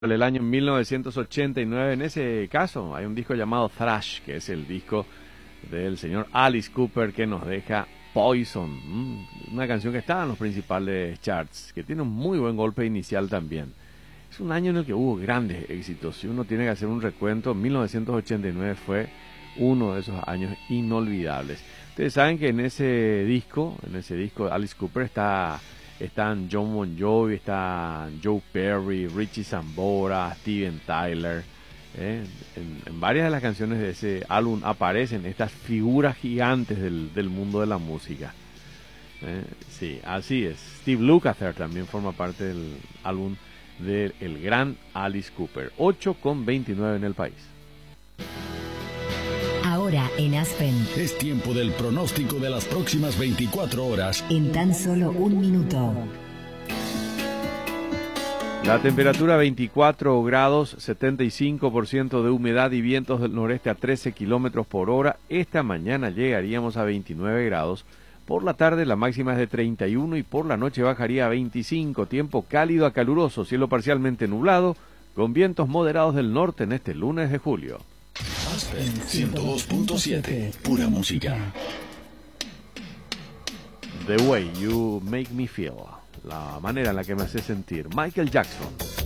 el año 1989. En ese caso hay un disco llamado Thrash, que es el disco del señor Alice Cooper, que nos deja Poison, una canción que estaba en los principales charts, que tiene un muy buen golpe inicial también. Es un año en el que hubo grandes éxitos. Si uno tiene que hacer un recuento, 1989 fue uno de esos años inolvidables. Ustedes saben que en ese disco Alice Cooper están John Bon Jovi, está Joe Perry, Richie Sambora, Steven Tyler. En varias de las canciones de ese álbum aparecen estas figuras gigantes del mundo de la música. Sí, así es. Steve Lukather también forma parte del álbum del gran Alice Cooper. 8:29 en el país. Ahora en Aspen. Es tiempo del pronóstico de las próximas 24 horas. En tan solo un minuto. La temperatura 24 grados, 75% de humedad y vientos del noreste a 13 kilómetros por hora. Esta mañana llegaríamos a 29 grados. Por la tarde la máxima es de 31 y por la noche bajaría a 25. Tiempo cálido a caluroso, cielo parcialmente nublado, con vientos moderados del norte en este lunes de julio. Aspen 102.7, pura música. The Way You Make Me Feel, la manera en la que me hace sentir. Michael Jackson.